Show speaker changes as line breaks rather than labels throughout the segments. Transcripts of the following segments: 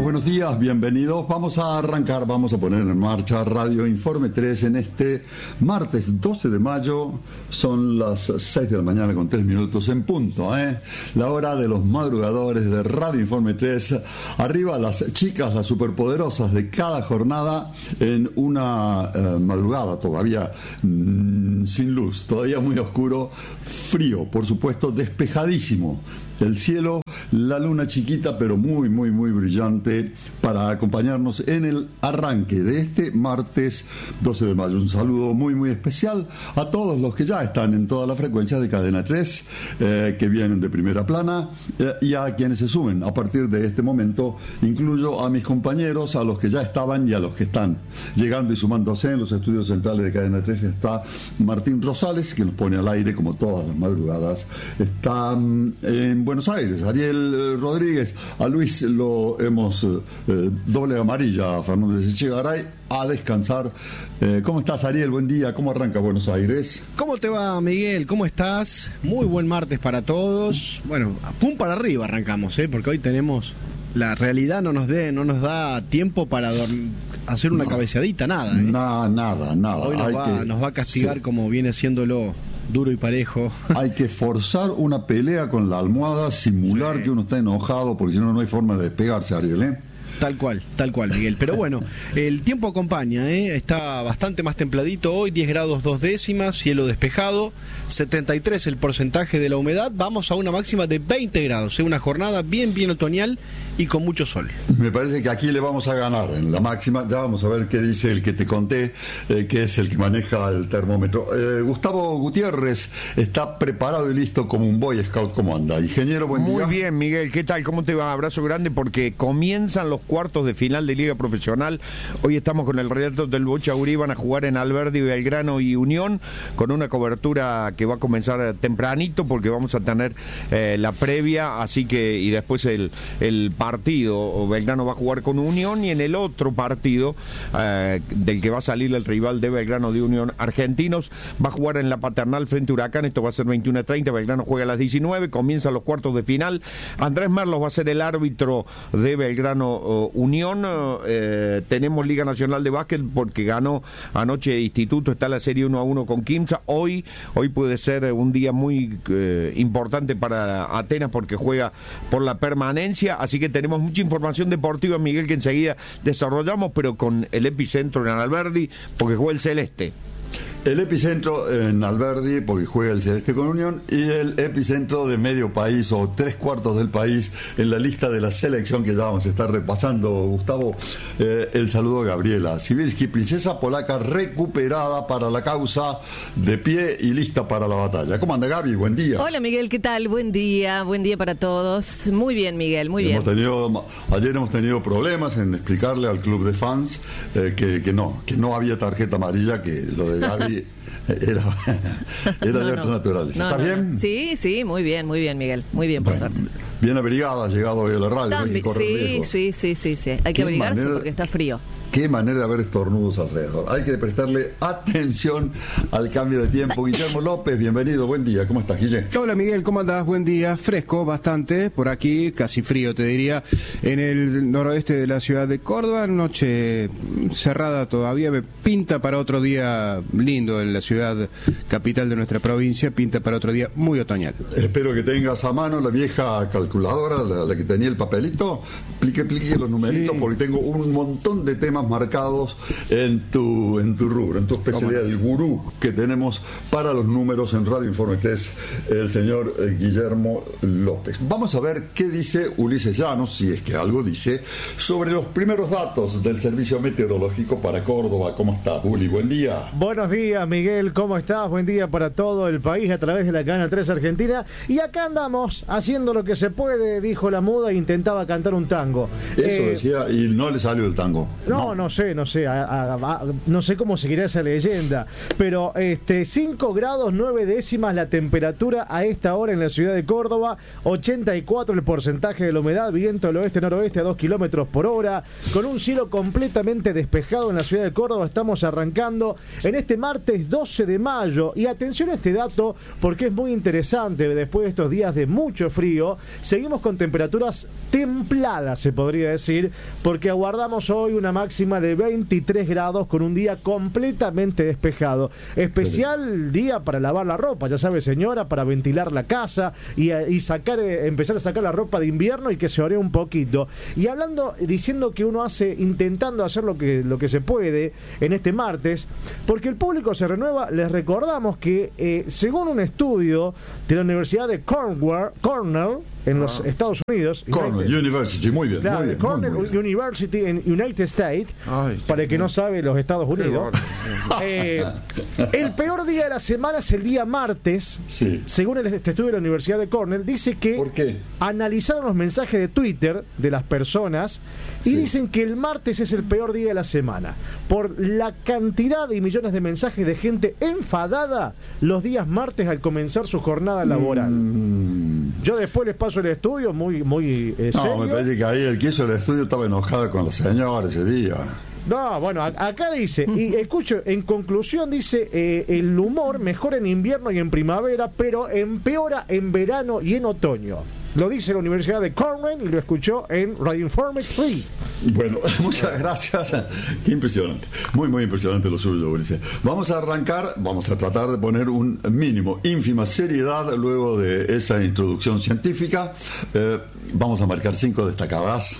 buenos días, bienvenidos. Vamos a arrancar, vamos a poner en marcha Radio Informe 3 en este martes 12 de mayo. Son las 6 de la mañana con 3 minutos en punto, la hora de los madrugadores de Radio Informe 3. Arriba las chicas, las superpoderosas de cada jornada en una madrugada todavía sin luz, todavía muy oscuro, frío, por supuesto, despejadísimo. El cielo, la luna chiquita pero muy brillante para acompañarnos en el arranque de este martes 12 de mayo. Un saludo muy especial a todos los que ya están en todas las frecuencias de Cadena 3 que vienen de primera plana y a quienes se sumen a partir de este momento. Incluyo a mis compañeros, a los que ya estaban y a los que están llegando y sumándose en los estudios centrales de Cadena 3. Está Martín Rosales, que nos pone al aire como todas las madrugadas. Está en Buenos Aires Ariel Rodríguez. A Luis lo hemos doble amarilla a Fernández Echegaray a descansar. ¿Cómo estás, Ariel? Buen día. ¿Cómo arranca Buenos Aires?
¿Cómo te va, Miguel? ¿Cómo estás? Muy buen martes para todos. Bueno, pum para arriba arrancamos, porque hoy tenemos... La realidad no nos da tiempo para hacer una cabeceadita, nada.
Nada.
Hoy nos va a castigar, sí, como viene haciéndolo, duro y parejo.
Hay que forzar una pelea con la almohada, simular, sí, que uno está enojado, porque si no, no hay forma de despegarse, Ariel,
Tal cual, Miguel. Pero bueno, el tiempo acompaña, está bastante más templadito hoy, 10 grados 2 décimas, cielo despejado, 73 el porcentaje de la humedad, vamos a una máxima de 20 grados, una jornada bien otoñal y con mucho sol.
Me parece que aquí le vamos a ganar en la máxima. Ya vamos a ver qué dice el que te conté, que es el que maneja el termómetro. Gustavo Gutiérrez está preparado y listo como un Boy Scout. ¿Cómo anda? Ingeniero, buen día.
Muy bien, Miguel, ¿qué tal? ¿Cómo te va? Abrazo grande, porque comienzan los cuartos de final de Liga Profesional. Hoy estamos con el relato del Bochaurí, van a jugar en Alberdi, Belgrano y Unión, con una cobertura que va a comenzar tempranito, porque vamos a tener la previa, así que, y después el partido. Belgrano va a jugar con Unión, y en el otro partido del que va a salir el rival de Belgrano, de Unión, Argentinos, va a jugar en la Paternal frente a Huracán. Esto va a ser 21:30, Belgrano juega a las 19, comienzan los cuartos de final. Andrés Merlos va a ser el árbitro de Belgrano Unión. Tenemos Liga Nacional de Básquet porque ganó anoche Instituto, está la serie 1-1 con Quimsa. Hoy puede ser un día muy importante para Atenas porque juega por la permanencia, así que tenemos mucha información deportiva, Miguel, que enseguida desarrollamos, pero con el epicentro en Alberdi, porque juega el Celeste.
El epicentro en Alberdi, porque juega el Celeste con Unión, y el epicentro de medio país o 3/4 del país en la lista de la selección que ya vamos a estar repasando, Gustavo. El saludo a Gabriela Sibilski, princesa polaca recuperada para la causa, de pie y lista para la batalla. ¿Cómo anda, Gaby? Buen día.
Hola, Miguel, ¿qué tal? Buen día para todos. Muy bien, Miguel, muy bien.
Ayer hemos tenido problemas en explicarle al club de fans que no había tarjeta amarilla, que lo de Gaby era de otros naturales. ¿Estás bien?
Sí, muy bien, Miguel. Muy bien, por suerte.
Bien abrigada, has llegado hoy a la radio.
También, sí. Hay que abrigarse porque está frío.
Qué manera de haber estornudos alrededor. Hay que prestarle atención al cambio de tiempo. Guillermo López, bienvenido, buen día. ¿Cómo estás, Guillermo?
Hola, Miguel, ¿cómo andás? Buen día. Fresco bastante por aquí, casi frío, te diría. En el noroeste de la ciudad de Córdoba, noche cerrada todavía. Me pinta para otro día lindo en la ciudad capital de nuestra provincia. Pinta para otro día muy otoñal.
Espero que tengas a mano la vieja calculadora, la que tenía el papelito. Plique los numeritos, sí, porque tengo un montón de temas marcados en tu rubro, en tu especialidad, el gurú que tenemos para los números en Radio Informe, que es el señor Guillermo López. Vamos a ver qué dice Ulises Llanos, si es que algo dice, sobre los primeros datos del Servicio Meteorológico para Córdoba. ¿Cómo estás, Uli? Buen día.
Buenos días, Miguel, ¿cómo estás? Buen día para todo el país a través de la Cadena 3 Argentina. Y acá andamos haciendo lo que se puede, dijo la muda, e intentaba cantar un tango.
Eso decía, y no le salió el tango.
No, No sé. No sé cómo seguirá esa leyenda. Pero 5 grados 9 décimas la temperatura a esta hora en la ciudad de Córdoba. 84 el porcentaje de la humedad. Viento del oeste-noroeste a 2 kilómetros por hora. Con un cielo completamente despejado en la ciudad de Córdoba. Estamos arrancando en este martes 12 de mayo. Y atención a este dato porque es muy interesante. Después de estos días de mucho frío, seguimos con temperaturas templadas, se podría decir, porque aguardamos hoy una máxima de 23 grados con un día completamente despejado. Especial día para lavar la ropa, ya sabe, señora, para ventilar la casa y empezar a sacar la ropa de invierno y que se ore un poquito. Y diciendo que uno intentando hacer lo que se puede en este martes, porque el público se renueva. Les recordamos que según un estudio de la Universidad de Cornell en los Estados Unidos,
Cornell University, muy bien,
claro,
muy bien,
Cornell
muy bien.
University en United States, para el que no sabe, los Estados Unidos. El peor día de la semana es el día martes.
Sí.
Según este estudio de la Universidad de Cornell, dice que
¿por qué?
Analizaron los mensajes de Twitter de las personas y dicen que el martes es el peor día de la semana por la cantidad y millones de mensajes de gente enfadada los días martes al comenzar su jornada laboral. Yo después les paso el estudio muy serio.
Me parece que ahí el que hizo el estudio estaba enojado con la señora ese día.
No, bueno, acá dice, y escucho, en conclusión dice, el humor mejora en invierno y en primavera, pero empeora en verano y en otoño. Lo dice la Universidad de Cornell y lo escuchó en Radio Informe 3.
Bueno, muchas gracias. Qué impresionante. Muy, muy impresionante lo suyo, Ulises. Vamos a arrancar, vamos a tratar de poner un mínimo, ínfima seriedad luego de esa introducción científica. Vamos a marcar 5 destacadas.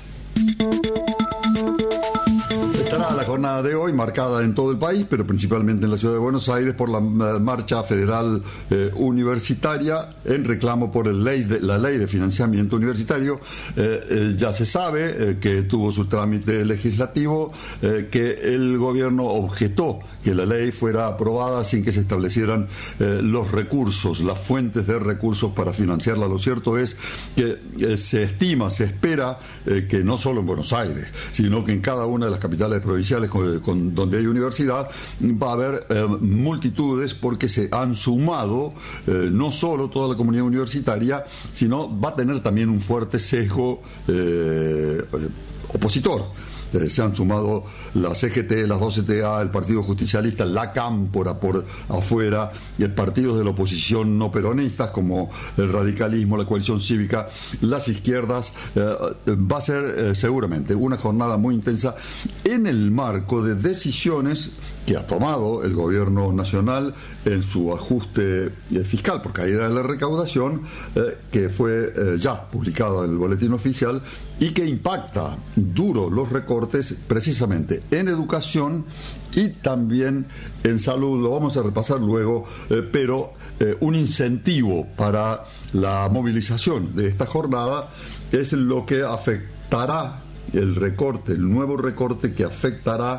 Estará la jornada de hoy marcada en todo el país, pero principalmente en la ciudad de Buenos Aires por la marcha federal universitaria en reclamo por la ley de financiamiento universitario. Ya se sabe que tuvo su trámite legislativo, que el gobierno objetó que la ley fuera aprobada sin que se establecieran los recursos, las fuentes de recursos para financiarla. Lo cierto es que se espera que no solo en Buenos Aires, sino que en cada una de las capitales provinciales donde hay universidad va a haber multitudes, porque se han sumado no solo toda la comunidad universitaria, sino va a tener también un fuerte sesgo opositor. Se han sumado la CGT, las 2CTA, el Partido Justicialista, la Cámpora por afuera, y el partidos de la oposición no peronistas como el radicalismo, la coalición cívica, las izquierdas. Va a ser seguramente una jornada muy intensa en el marco de decisiones que ha tomado el gobierno nacional en su ajuste fiscal por caída de la recaudación, que fue ya publicado en el boletín oficial y que impacta duro los recortes precisamente en educación y también en salud. Lo vamos a repasar luego, pero un incentivo para la movilización de esta jornada es lo que afectará el nuevo recorte que afectará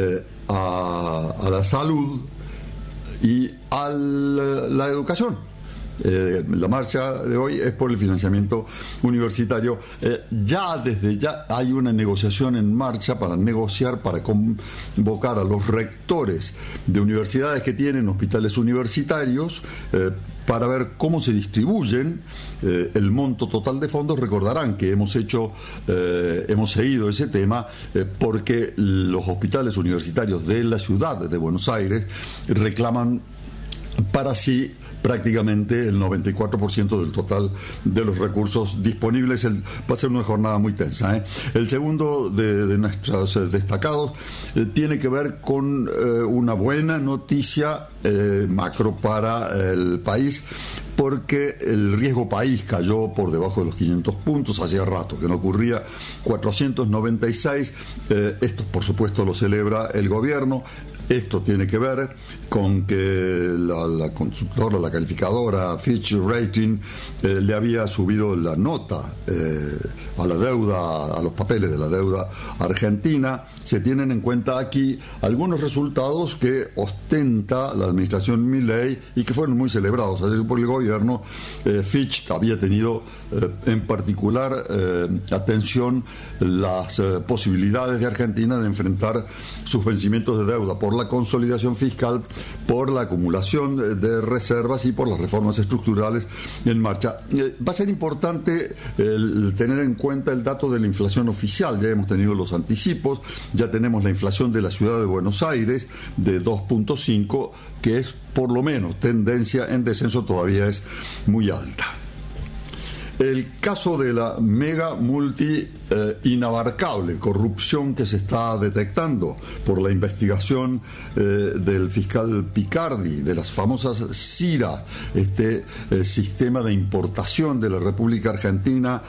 a la salud y a la educación. La marcha de hoy es por el financiamiento universitario. Desde ya hay una negociación en marcha para convocar a los rectores de universidades que tienen hospitales universitarios para ver cómo se distribuyen el monto total de fondos. Recordarán que hemos seguido ese tema porque los hospitales universitarios de la ciudad de Buenos Aires reclaman para sí prácticamente el 94% del total de los recursos disponibles. Va a ser una jornada muy tensa. El segundo de nuestros destacados tiene que ver con una buena noticia macro para el país, porque el riesgo país cayó por debajo de los 500 puntos, hacía rato que no ocurría, 496, esto por supuesto lo celebra el gobierno. Esto tiene que ver con que la consultora, la calificadora Fitch Rating le había subido la nota a la deuda, a los papeles de la deuda argentina. Se tienen en cuenta aquí algunos resultados que ostenta la administración Milei y que fueron muy celebrados ayer por el gobierno. Fitch había tenido en particular atención las posibilidades de Argentina de enfrentar sus vencimientos de deuda por la consolidación fiscal, por la acumulación de reservas y por las reformas estructurales en marcha. Va a ser importante tener en cuenta el dato de la inflación oficial. Ya hemos tenido los anticipos, ya tenemos la inflación de la ciudad de Buenos Aires de 2.5, que es por lo menos tendencia en descenso, todavía es muy alta. El caso de la mega multi inabarcable corrupción que se está detectando por la investigación del fiscal Picardi, de las famosas CIRA, sistema de importación de la República Argentina,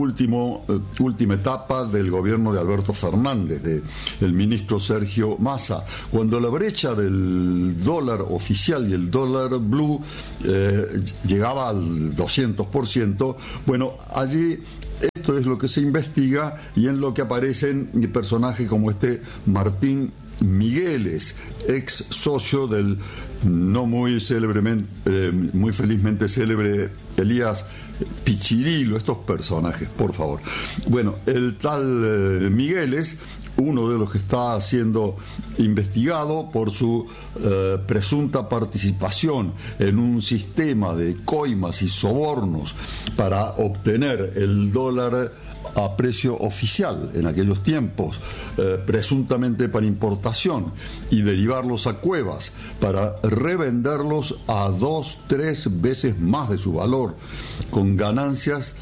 última etapa del gobierno de Alberto Fernández, del ministro Sergio Massa, cuando la brecha del dólar oficial y el dólar blue llegaba al 200%. Bueno, allí esto es lo que se investiga y en lo que aparecen personajes como Martín Migueles, ex socio del no muy célebremente, muy felizmente célebre Elías Pichirilo. Estos personajes, por favor. Bueno, el tal Migueles, uno de los que está siendo investigado por su presunta participación en un sistema de coimas y sobornos para obtener el dólar a precio oficial en aquellos tiempos, presuntamente para importación, y derivarlos a cuevas para revenderlos a 2-3 veces más de su valor, con ganancias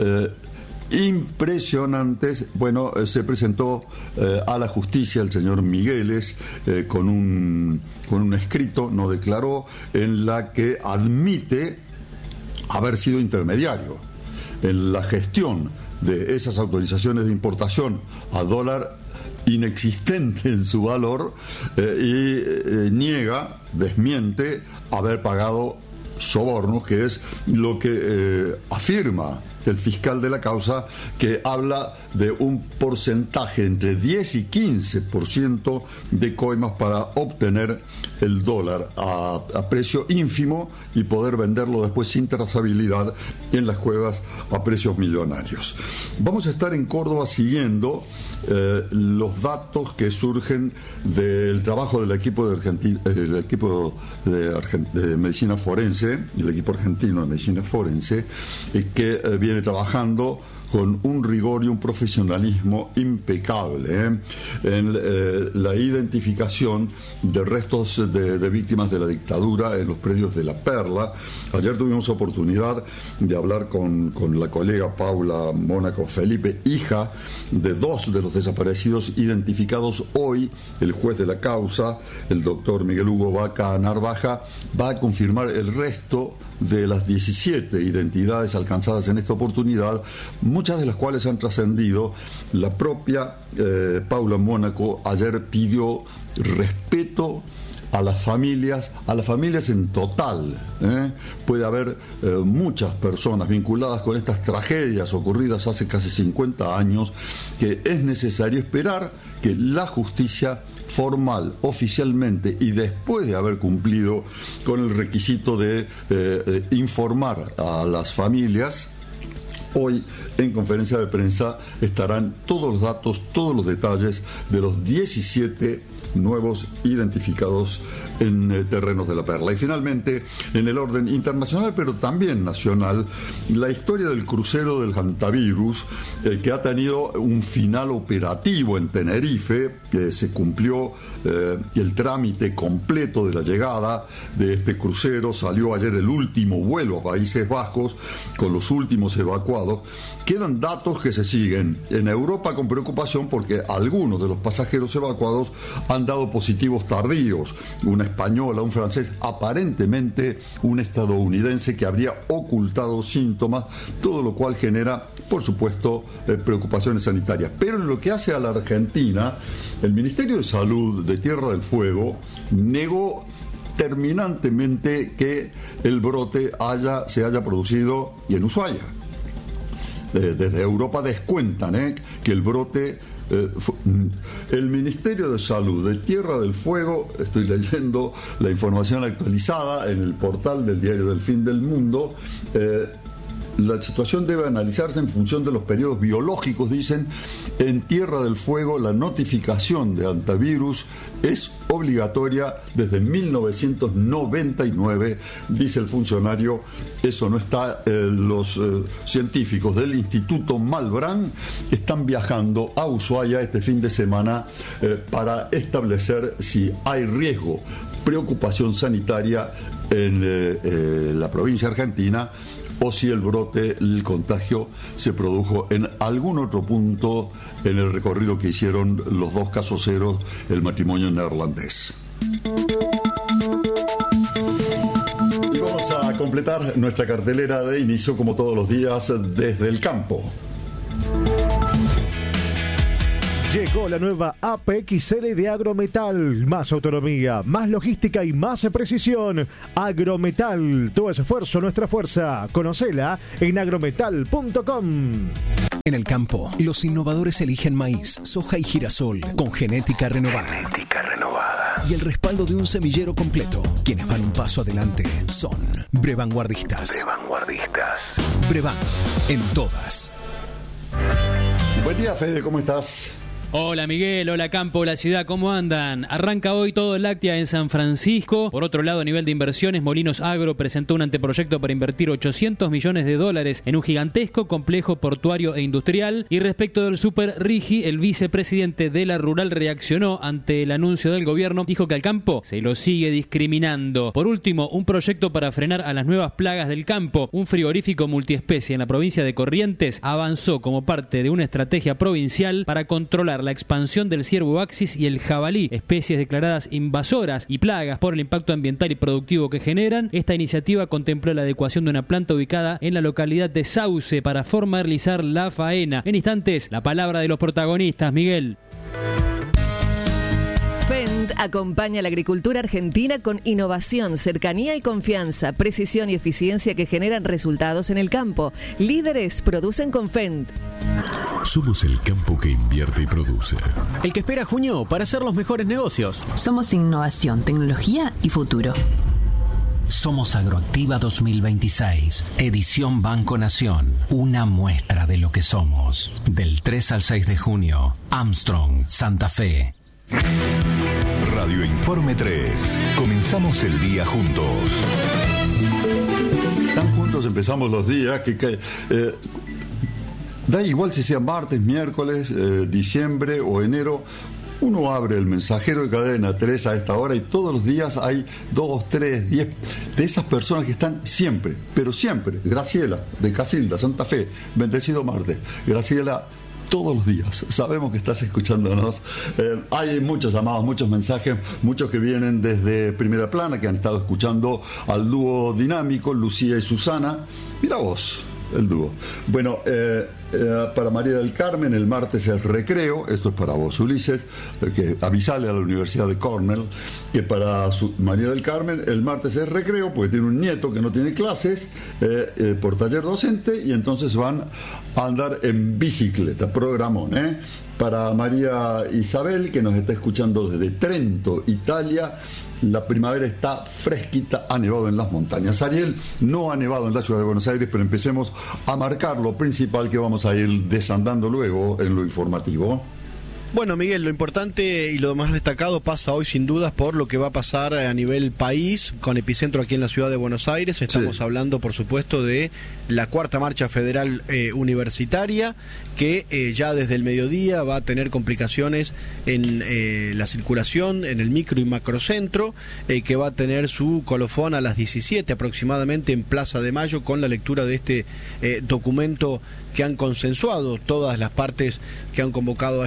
impresionantes. Bueno, se presentó a la justicia el señor Migueles con un escrito, no declaró, en la que admite haber sido intermediario en la gestión de esas autorizaciones de importación a dólar inexistente en su valor, y desmiente haber pagado sobornos, que es lo que afirma el fiscal de la causa, que habla de un porcentaje entre 10 y 15% de coimas para obtener el dólar a precio ínfimo y poder venderlo después sin trazabilidad en las cuevas a precios millonarios. Vamos a estar en Córdoba siguiendo los datos que surgen del trabajo del equipo de medicina forense, el equipo argentino de medicina forense, que viene trabajando con un rigor y un profesionalismo impecable en la identificación de restos de víctimas de la dictadura en los predios de La Perla. Ayer tuvimos oportunidad de hablar con la colega Paula Mónaco Felipe, hija de 2 de los desaparecidos identificados hoy. El juez de la causa, el doctor Miguel Hugo Vaca Narvaja, va a confirmar el resto de las 17 identidades alcanzadas en esta oportunidad, muchas de las cuales han trascendido. La propia Paula Mónaco ayer pidió respeto a las familias en total. Puede haber muchas personas vinculadas con estas tragedias ocurridas hace casi 50 años, que es necesario esperar que la justicia formal, oficialmente, y después de haber cumplido con el requisito de informar a las familias. Hoy, en conferencia de prensa, estarán todos los datos, todos los detalles de los 17 nuevos identificados en terrenos de La Perla. Y finalmente, en el orden internacional, pero también nacional, la historia del crucero del Hantavirus, que ha tenido un final operativo en Tenerife. Se cumplió el trámite completo de la llegada de este crucero. Salió ayer el último vuelo a Países Bajos con los últimos evacuados. Quedan datos que se siguen en Europa con preocupación, porque algunos de los pasajeros evacuados han dado positivos tardíos, una española, un francés, aparentemente un estadounidense que habría ocultado síntomas, todo lo cual genera, por supuesto, preocupaciones sanitarias. Pero en lo que hace a la Argentina, el Ministerio de Salud de Tierra del Fuego negó terminantemente que el brote se haya producido y en Ushuaia. Desde Europa descuentan que el brote... el Ministerio de Salud de Tierra del Fuego, estoy leyendo la información actualizada en el portal del Diario del Fin del Mundo, la situación debe analizarse en función de los periodos biológicos, dicen. En Tierra del Fuego la notificación de antivirus es obligatoria desde 1999, dice el funcionario. Eso no está. Los científicos del Instituto Malbrán están viajando a Ushuaia este fin de semana para establecer si hay riesgo, preocupación sanitaria en la provincia argentina, o si el brote, el contagio, se produjo en algún otro punto en el recorrido que hicieron los dos casoceros, el matrimonio neerlandés. Y vamos a completar nuestra cartelera de inicio, como todos los días, desde el campo.
Llegó la nueva APXL de Agrometal. Más autonomía, más logística y más precisión. Agrometal. Tu esfuerzo, nuestra fuerza. Conocela en agrometal.com.
En el campo, los innovadores eligen maíz, soja y girasol con genética renovada. Y el respaldo de un semillero completo. Quienes van un paso adelante son Brevanguardistas. Brevan, en todas.
Buen día, Fede, ¿cómo estás?
Hola Miguel, hola Campo, la ciudad, ¿cómo andan? Arranca hoy todo el Láctea en San Francisco. Por otro lado, a nivel de inversiones, Molinos Agro presentó un anteproyecto para invertir $800 millones en un gigantesco complejo portuario e industrial. Y respecto del Super Rigi, el vicepresidente de la Rural reaccionó ante el anuncio del gobierno. Dijo que al campo se lo sigue discriminando. Por último, un proyecto para frenar a las nuevas plagas del campo. Un frigorífico multiespecie en la provincia de Corrientes avanzó como parte de una estrategia provincial para controlar la expansión del ciervo axis y el jabalí, especies declaradas invasoras y plagas por el impacto ambiental y productivo que generan. Esta iniciativa contempló la adecuación de una planta ubicada en la localidad de Sauce para formalizar la faena. En instantes, la palabra de los protagonistas, Miguel.
Fendt acompaña a la agricultura argentina con innovación, cercanía y confianza, precisión y eficiencia que generan resultados en el campo. Líderes producen con Fendt.
Somos el campo que invierte y produce.
El que espera junio para hacer los mejores negocios.
Somos innovación, tecnología y futuro.
Somos Agroactiva 2026, edición Banco Nación. Una muestra de lo que somos. Del 3 al 6 de junio, Armstrong, Santa Fe.
Radio Informe 3. Comenzamos el día juntos.
Tan juntos empezamos los días que da igual si sea martes, miércoles, diciembre o enero. Uno abre el mensajero de Cadena 3 a esta hora y todos los días hay 2, 3, 10 de esas personas que están siempre, pero siempre. Graciela, de Casilda, Santa Fe, bendecido martes. Graciela, todos los días, sabemos que estás escuchándonos. Hay muchos llamados, muchos mensajes, muchos que vienen desde Primera Plana, que han estado escuchando al dúo dinámico, Lucía y Susana. Mira vos, el dúo. Bueno, para María del Carmen el martes es recreo. Esto es para vos, Ulises, que avisale a la Universidad de Cornell que para María del Carmen el martes es recreo porque tiene un nieto que no tiene clases por taller docente y entonces van a andar en bicicleta. Programón, Para María Isabel, que nos está escuchando desde Trento, Italia, la primavera está fresquita, ha nevado en las montañas. Ariel, no ha nevado en la ciudad de Buenos Aires, pero empecemos a marcar lo principal que vamos a ir desandando luego en lo informativo.
Bueno, Miguel, lo importante y lo más destacado pasa hoy sin dudas por lo que va a pasar a nivel país, con epicentro aquí en la ciudad de Buenos Aires. Estamos hablando, por supuesto, de la cuarta marcha federal universitaria, que ya desde el mediodía va a tener complicaciones en la circulación, en el micro y macrocentro, que va a tener su colofón a las 17 aproximadamente en Plaza de Mayo, con la lectura de este documento que han consensuado todas las partes que han convocado a esta movilización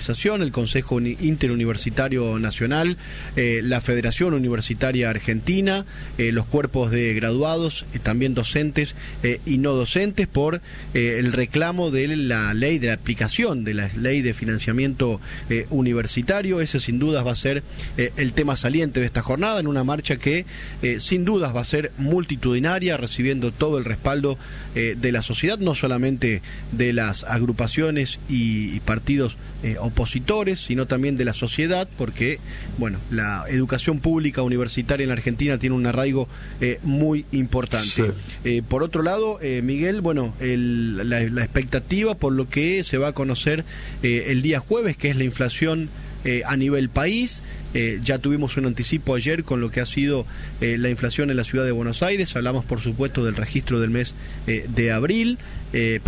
organización, el Consejo Interuniversitario Nacional, la Federación Universitaria Argentina, los cuerpos de graduados, también docentes y no docentes, por el reclamo de la ley, de la aplicación de la ley de financiamiento universitario. Ese sin dudas va a ser el tema saliente de esta jornada, en una marcha que sin dudas va a ser multitudinaria, recibiendo todo el respaldo de la sociedad, no solamente de las agrupaciones y partidos opositores, sino también de la sociedad, porque bueno, la educación pública universitaria en la Argentina tiene un arraigo muy importante. Sí. Por otro lado, Miguel, bueno, la expectativa por lo que se va a conocer el día jueves, que es la inflación a nivel país. Ya tuvimos un anticipo ayer con lo que ha sido la inflación en la ciudad de Buenos Aires. Hablamos, por supuesto, del registro del mes de abril, de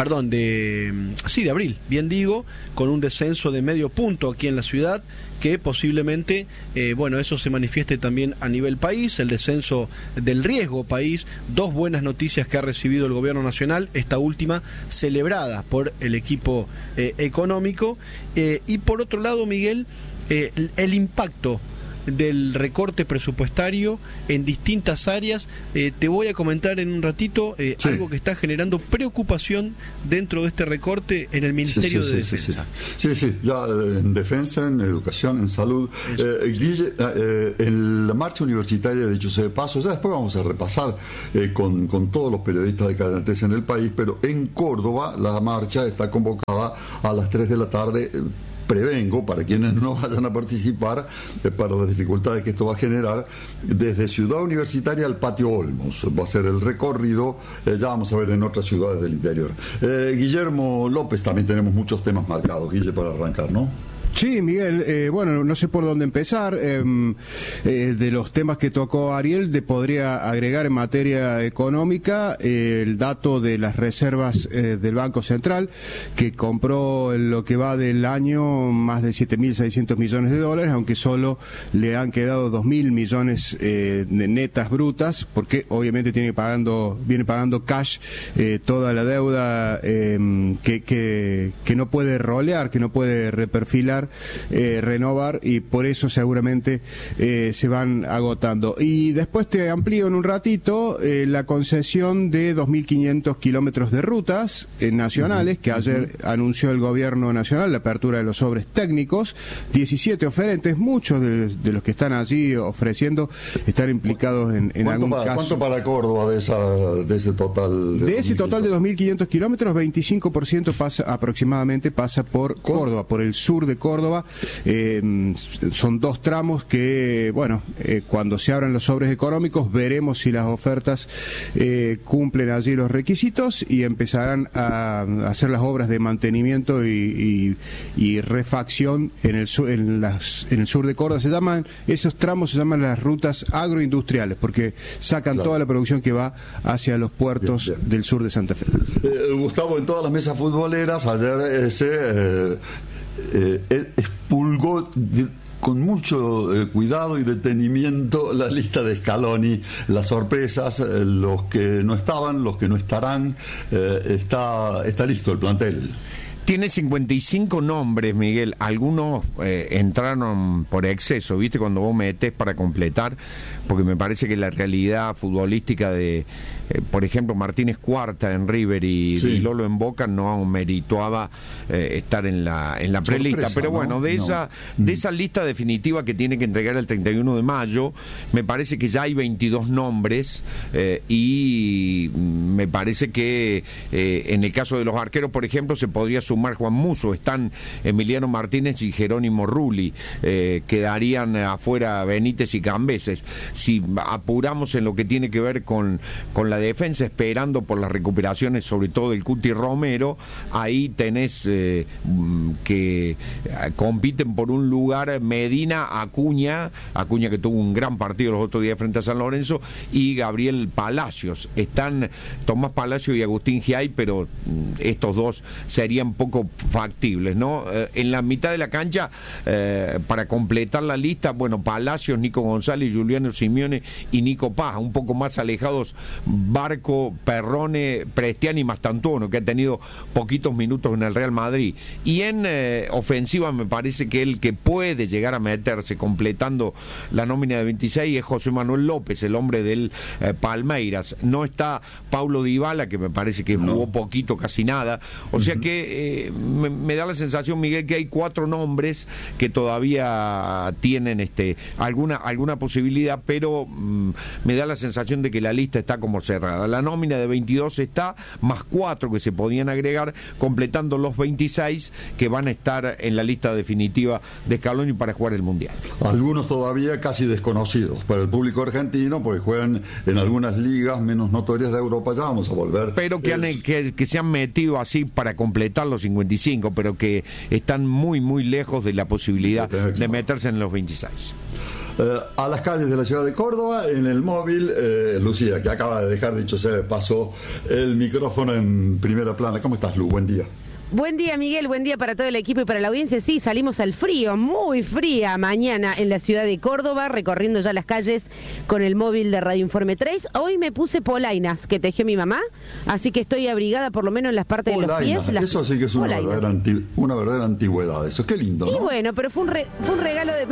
abril, bien digo, con un descenso de 0,5 punto aquí en la ciudad, que posiblemente, eso se manifieste también a nivel país, el descenso del riesgo país. Dos buenas noticias que ha recibido el gobierno nacional, esta última celebrada por el equipo económico, y por otro lado, Miguel, el impacto del recorte presupuestario en distintas áreas. Te voy a comentar en un ratito algo que está generando preocupación dentro de este recorte en el Ministerio de Defensa.
Sí, ya en defensa, en educación, en salud. Guille, en la marcha universitaria, de hecho sea de paso, ya después vamos a repasar con todos los periodistas de Cadena 3 en el país, pero en Córdoba la marcha está convocada a las 3 de la tarde. Prevengo, para quienes no vayan a participar, para las dificultades que esto va a generar, desde Ciudad Universitaria al Patio Olmos. Va a ser el recorrido, ya vamos a ver en otras ciudades del interior. Guillermo López, también tenemos muchos temas marcados, Guille, para arrancar, ¿no?
Sí, Miguel, no sé por dónde empezar. De los temas que tocó Ariel, podría agregar en materia económica el dato de las reservas del Banco Central, que compró en lo que va del año más de 7.600 millones de dólares, aunque solo le han quedado 2.000 millones de netas brutas, porque obviamente viene pagando cash toda la deuda que no puede rolear, que no puede reperfilar, renovar, y por eso seguramente se van agotando. Y después te amplío en un ratito la concesión de 2.500 kilómetros de rutas nacionales, que ayer anunció el gobierno nacional, la apertura de los sobres técnicos. 17 oferentes, muchos de los que están allí ofreciendo están implicados en algún caso.
¿Cuánto para Córdoba de ese total?
De ese total de 2.500 kilómetros, 25% aproximadamente pasa por Córdoba, por el sur de Córdoba. Son dos tramos que, cuando se abran los sobres económicos, veremos si las ofertas cumplen allí los requisitos y empezarán a hacer las obras de mantenimiento y refacción en el sur de Córdoba. Esos tramos se llaman las rutas agroindustriales, porque sacan toda la producción que va hacia los puertos del sur de Santa Fe.
Gustavo, en todas las mesas futboleras ayer expulgó con mucho cuidado y detenimiento la lista de Scaloni, las sorpresas, los que no estaban, los que no estarán. Está listo el plantel.
Tiene 55 nombres, Miguel. Algunos entraron por exceso, ¿viste? Cuando vos metés para completar, porque me parece que la realidad futbolística de, por ejemplo, Martínez Cuarta en River y Lolo en Boca no merituaba estar en la prelista. Pero bueno, de esa lista definitiva que tiene que entregar el 31 de mayo, me parece que ya hay 22 nombres, y me parece que en el caso de los arqueros, por ejemplo, se podría sumar Juan Musso. Están Emiliano Martínez y Jerónimo Rulli. Quedarían afuera Benítez y Cambeses. Si apuramos en lo que tiene que ver con la defensa, esperando por las recuperaciones, sobre todo del Cuti Romero, ahí tenés que compiten por un lugar Medina, Acuña que tuvo un gran partido los otros días frente a San Lorenzo, y Gabriel Palacios. Están Tomás Palacios y Agustín Giay, pero estos dos serían poco factibles, ¿no? En la mitad de la cancha, para completar la lista, Palacios, Nico González, Juliano Simeone y Nico Paz, un poco más alejados Barco, Perrone, Prestiani y Mastantuono, que ha tenido poquitos minutos en el Real Madrid. Y en ofensiva me parece que el que puede llegar a meterse completando la nómina de 26 es José Manuel López, el hombre del Palmeiras. No está Paulo Dybala, que me parece que jugó poquito, casi nada. O sea que me da la sensación, Miguel, que hay 4 nombres que todavía tienen alguna posibilidad, pero me da la sensación de que la lista está como cerrada. La nómina de 22 está, más 4 que se podían agregar, completando los 26 que van a estar en la lista definitiva de Scaloni para jugar el Mundial.
Algunos todavía casi desconocidos para el público argentino, porque juegan en algunas ligas menos notorias de Europa. Ya vamos a volver.
Pero que se han metido así para completar los 55, pero que están muy, muy lejos de la posibilidad de meterse en los 26.
A las calles de la ciudad de Córdoba, en el móvil, Lucía, que acaba de dejar, dicho sea de paso, el micrófono en primera plana. ¿Cómo estás, Lu? Buen día.
Buen día, Miguel, buen día para todo el equipo y para la audiencia. Sí, salimos al frío, muy fría mañana en la ciudad de Córdoba, recorriendo ya las calles con el móvil de Radio Informe 3. Hoy me puse polainas que tejió mi mamá, así que estoy abrigada por lo menos en las partes de los pies.
Eso sí que es una verdadera antigüedad, eso. Qué lindo, ¿no?
Y bueno, pero fue un regalo de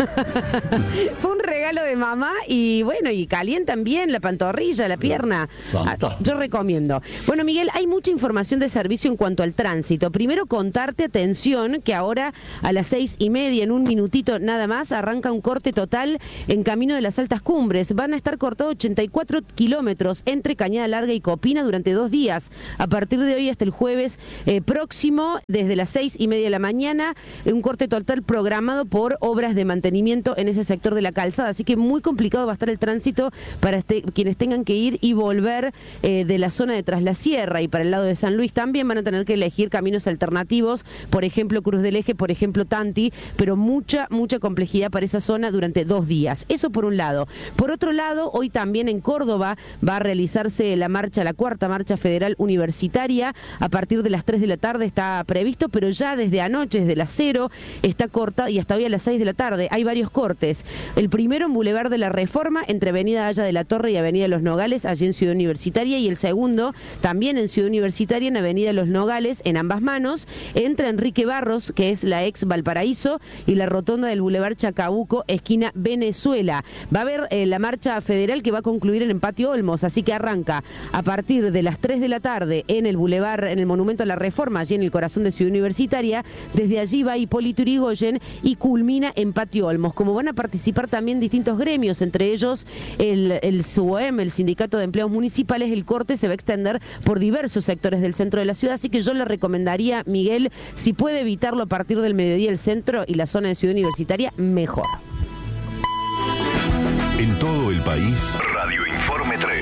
fue un regalo de mamá y bueno, y calientan bien la pantorrilla, la pierna. Yo recomiendo. Bueno, Miguel, hay mucha información de servicio en cuanto al tránsito. Primero contarte, atención, que ahora a las 6:30, en un minutito nada más, arranca un corte total en camino de las altas cumbres. Van a estar cortados 84 kilómetros entre Cañada Larga y Copina durante 2 días. A partir de hoy hasta el jueves próximo, desde las 6:30 de la mañana, un corte total programado por obras de mantenimiento en ese sector de la calzada. Así que muy complicado va a estar el tránsito para quienes tengan que ir y volver de la zona de Tras la Sierra, y para el lado de San Luis también van a tener que elegir caminos alternativos, por ejemplo Cruz del Eje, por ejemplo Tanti, pero mucha complejidad para esa zona durante 2 días. Eso por un lado. Por otro lado, hoy también en Córdoba va a realizarse la 4ª marcha federal universitaria. A partir de las 3 de la tarde está previsto, pero ya desde anoche, desde las 0, está corta y hasta hoy a las 6 de la tarde. Hay varios cortes. El primero en Boulevard de la Reforma, entre Avenida Haya de la Torre y Avenida Los Nogales, allí en Ciudad Universitaria, y el segundo también en Ciudad Universitaria, en Avenida Los Nogales, en ambas manos, entre Enrique Barros, que es la ex Valparaíso, y la rotonda del Boulevard Chacabuco, esquina Venezuela. Va a haber la marcha federal que va a concluir en el Patio Olmos, así que arranca a partir de las 3 de la tarde en el Boulevard, en el Monumento a la Reforma, allí en el corazón de Ciudad Universitaria. Desde allí va Hipólito Yrigoyen y culmina en Patio Olmos. Como van a participar también distintos gremios, entre ellos el SUEM, el Sindicato de Empleados Municipales, el corte se va a extender por diversos sectores del centro de la ciudad, así que yo le recomendaría, Miguel, si puede evitarlo a partir del mediodía, el centro y la zona de Ciudad Universitaria, mejor.
En todo el país, Radio Informe 3.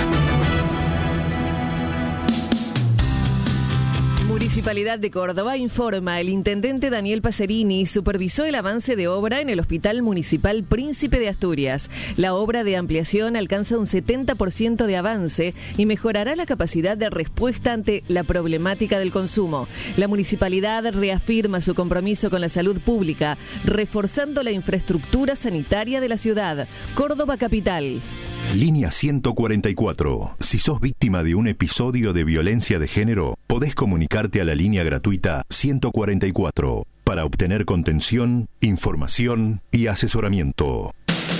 Municipalidad de Córdoba informa, el intendente Daniel Pacerini supervisó el avance de obra en el Hospital Municipal Príncipe de Asturias. La obra de ampliación alcanza un 70% de avance y mejorará la capacidad de respuesta ante la problemática del consumo. La municipalidad reafirma su compromiso con la salud pública, reforzando la infraestructura sanitaria de la ciudad. Córdoba Capital.
Línea 144. Si sos víctima de un episodio de violencia de género, podés comunicarte a la línea gratuita 144 para obtener contención, información y asesoramiento.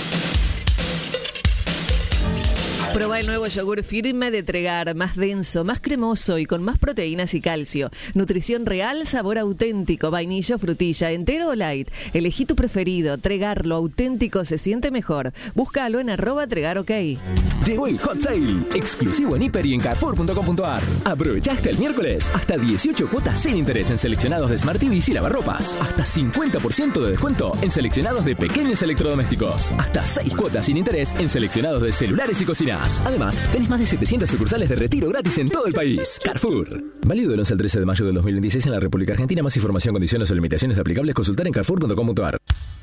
Proba el nuevo yogur firme de Tregar, más denso, más cremoso y con más proteínas y calcio. Nutrición real, sabor auténtico, vainilla, frutilla, entero o light. Elegí tu preferido. Tregar, lo auténtico se siente mejor. Búscalo en @TregarOK.
Llegó el Hot Sale, exclusivo en Hiper y en Carrefour.com.ar. Aprovecha hasta el miércoles, hasta 18 cuotas sin interés en seleccionados de Smart TVs y lavarropas. Hasta 50% de descuento en seleccionados de pequeños electrodomésticos. Hasta 6 cuotas sin interés en seleccionados de celulares y cocina. Además, tenés más de 700 sucursales de retiro gratis en todo el país. Carrefour. Válido del 11 al 13 de mayo del 2026 en la República Argentina. Más información, condiciones o limitaciones aplicables, consultar en Carrefour.com.ar.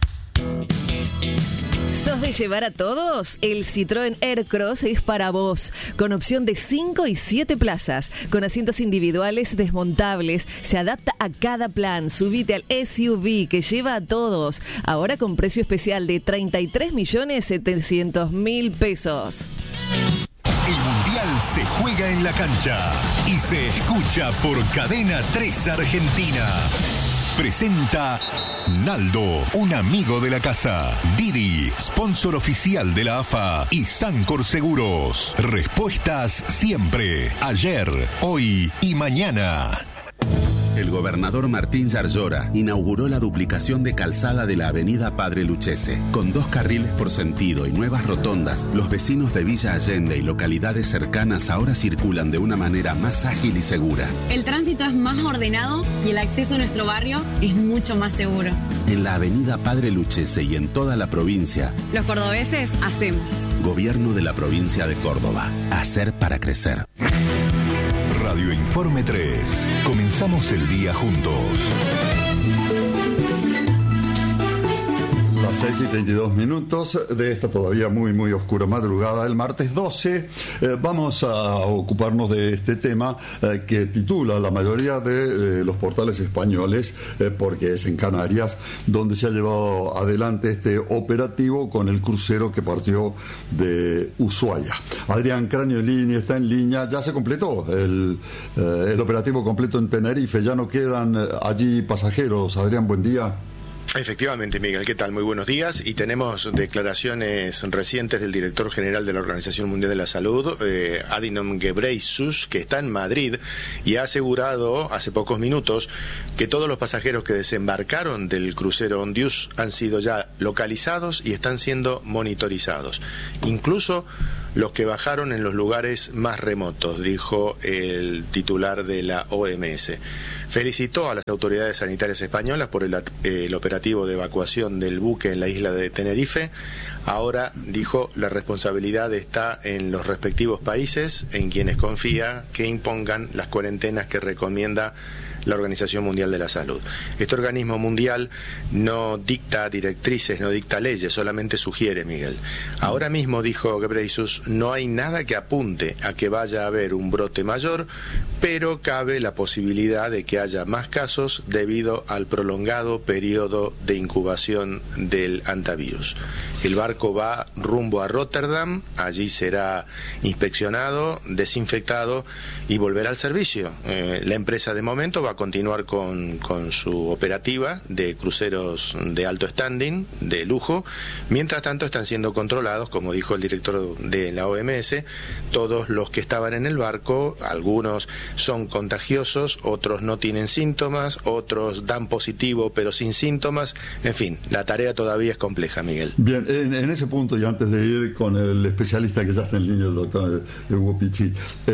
¿Sos de llevar a todos? El Citroën Aircross es para vos, con opción de 5 y 7 plazas, con asientos individuales desmontables, se adapta a cada plan. Subite al SUV que lleva a todos, ahora con precio especial de 33.700.000 pesos.
El Mundial se juega en la cancha y se escucha por Cadena 3 Argentina. Presenta Naldo, un amigo de la casa. Didi, sponsor oficial de la AFA. Y Sancor Seguros. Respuestas siempre. Ayer, hoy y mañana.
El gobernador Martín Yarlora inauguró la duplicación de calzada de la avenida Padre Lucchese. Con 2 carriles por sentido y nuevas rotondas, los vecinos de Villa Allende y localidades cercanas ahora circulan de una manera más ágil y segura.
El tránsito es más ordenado y el acceso a nuestro barrio es mucho más seguro.
En la avenida Padre Lucchese y en toda la provincia,
los cordobeses hacemos.
Gobierno de la provincia de Córdoba. Hacer para crecer.
Radio Informe 3. Comenzamos el día juntos.
Las 6:32 de esta todavía muy oscura madrugada del martes 12. Vamos a ocuparnos de este tema que titula la mayoría de los portales españoles, porque es en Canarias donde se ha llevado adelante este operativo con el crucero que partió de Ushuaia. Adrián Craniolini está en línea. Ya se completó el operativo completo en Tenerife. Ya no quedan allí pasajeros. Adrián, buen día.
Efectivamente, Miguel, ¿qué tal? Muy buenos días. Y tenemos declaraciones recientes del director general de la Organización Mundial de la Salud, Adhanom Ghebreyesus, que está en Madrid y ha asegurado hace pocos minutos que todos los pasajeros que desembarcaron del crucero Ondius han sido ya localizados y están siendo monitorizados. Incluso los que bajaron en los lugares más remotos, dijo el titular de la OMS. Felicitó a las autoridades sanitarias españolas por el operativo de evacuación del buque en la isla de Tenerife. Ahora, dijo, la responsabilidad está en los respectivos países, en quienes confía que impongan las cuarentenas que recomienda la Organización Mundial de la Salud. Este organismo mundial no dicta directrices, no dicta leyes, solamente sugiere, Miguel. Ahora mismo, dijo Ghebreyesus, no hay nada que apunte a que vaya a haber un brote mayor, pero cabe la posibilidad de que haya más casos debido al prolongado periodo de incubación del antivirus. El barco va rumbo a Rotterdam, allí será inspeccionado, desinfectado y volverá al servicio. La empresa de momento va a continuar con su operativa de cruceros de alto standing, de lujo. Mientras tanto están siendo controlados, como dijo el director de la OMS, todos los que estaban en el barco. Algunos son contagiosos, otros no tienen síntomas, otros dan positivo pero sin síntomas. En fin, la tarea todavía es compleja, Miguel.
Bien, en ese punto, y antes de ir con el especialista que ya está en línea, el doctor Hugo Pizzi,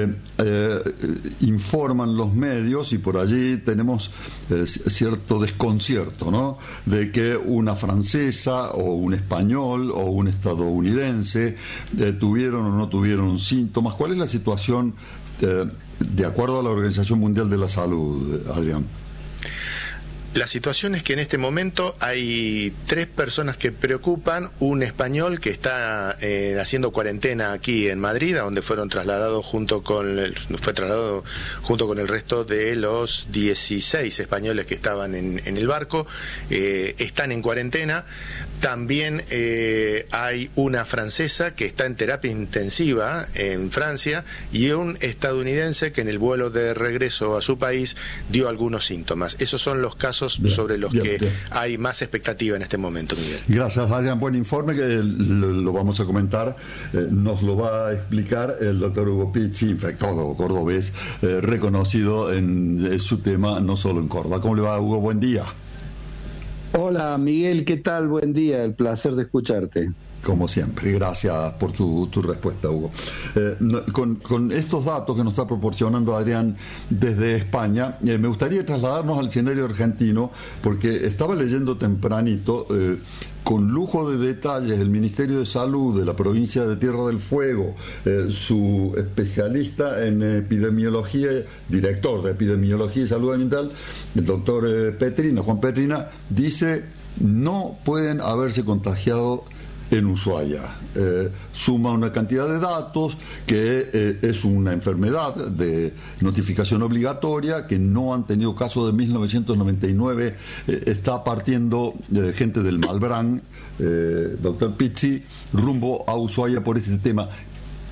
informan los medios, y por allí tenemos cierto desconcierto, ¿no?, de que una francesa o un español o un estadounidense tuvieron o no tuvieron síntomas. ¿Cuál es la situación de acuerdo a la Organización Mundial de la Salud, Adrián?
La situación es que en este momento hay 3 personas que preocupan. Un español que está haciendo cuarentena aquí en Madrid, a donde fueron trasladados fue trasladado junto con el resto de los 16 españoles que estaban en el barco. Están en cuarentena. También hay una francesa que está en terapia intensiva en Francia y un estadounidense que en el vuelo de regreso a su país dio algunos síntomas. Esos son los casos sobre los que hay más expectativa en este momento, Miguel.
Gracias, Adrián. Buen informe que lo vamos a comentar. Nos lo va a explicar el doctor Hugo Pizzi, infectólogo cordobés, reconocido en su tema, no solo en Córdoba. ¿Cómo le va, Hugo? Buen día.
Hola, Miguel, ¿qué tal? Buen día, el placer de escucharte.
Como siempre, gracias por tu respuesta, Hugo. Con estos datos que nos está proporcionando Adrián desde España, me gustaría trasladarnos al escenario argentino, porque estaba leyendo tempranito, con lujo de detalles, el Ministerio de Salud de la provincia de Tierra del Fuego, su especialista en epidemiología, director de epidemiología y salud ambiental, el doctor Petrina, Juan Petrina, dice: no pueden haberse contagiado en Ushuaia. Suma una cantidad de datos que es una enfermedad de notificación obligatoria, que no han tenido caso de 1999, está partiendo gente del Malbrán, doctor Pizzi, rumbo a Ushuaia por este tema.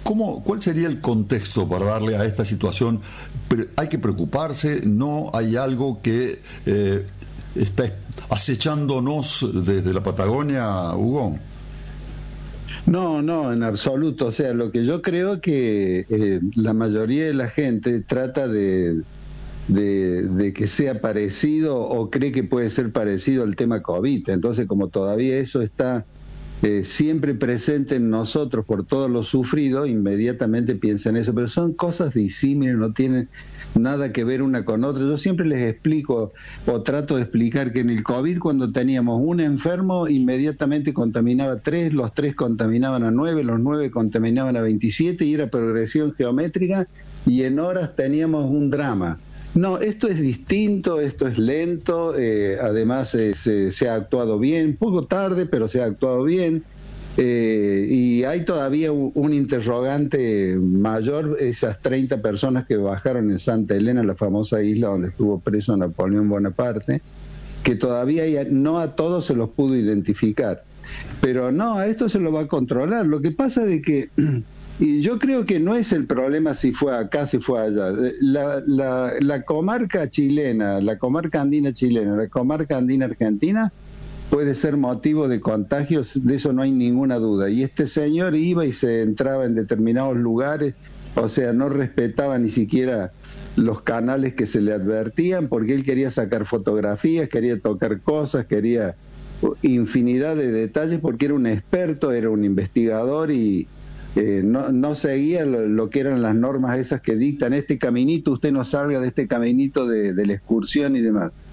¿Cuál sería el contexto para darle a esta situación? ¿Hay que preocuparse? ¿No hay algo que está acechándonos desde la Patagonia, Hugo?
No, en absoluto. O sea, lo que yo creo que la mayoría de la gente trata de que sea parecido o cree que puede ser parecido al tema COVID. Entonces, como todavía eso está siempre presente en nosotros por todo lo sufrido, inmediatamente piensan eso. Pero son cosas disímiles, no tienen nada que ver una con otra. Yo siempre les explico o trato de explicar que en el COVID, cuando teníamos un enfermo, inmediatamente contaminaba 3, los 3 contaminaban a 9, los 9 contaminaban a 27 y era progresión geométrica y en horas teníamos un drama. No, esto es distinto, esto es lento, además se ha actuado bien, poco tarde, pero se ha actuado bien. Y hay todavía un interrogante mayor, esas 30 personas que bajaron en Santa Elena, la famosa isla donde estuvo preso Napoleón Bonaparte, que todavía no a todos se los pudo identificar. Pero no, a esto se lo va a controlar. Lo que pasa es que, y yo creo que no es el problema si fue acá, si fue allá. La comarca chilena, la comarca andina chilena, la comarca andina argentina, puede ser motivo de contagios, de eso no hay ninguna duda. Y este señor iba y se entraba en determinados lugares, o sea, no respetaba ni siquiera los canales que se le advertían, porque él quería sacar fotografías, quería tocar cosas, quería infinidad de detalles, porque era un experto, era un investigador y no seguía lo que eran las normas esas que dictan este caminito, usted no salga de este caminito de la excursión y demás.